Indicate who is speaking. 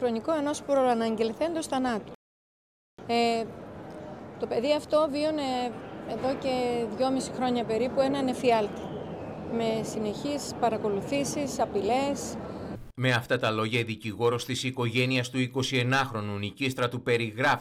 Speaker 1: χρονικό ενός προαναγγελθέντος θανάτου. Το παιδί αυτό βίωνε εδώ και 2,5 χρόνια περίπου έναν εφιάλτη, με συνεχείς παρακολουθήσεις, απειλές.
Speaker 2: Με αυτά τα λόγια, η δικηγόρος της οικογένειας του 21χρονου Νικίστρα του περιγράφει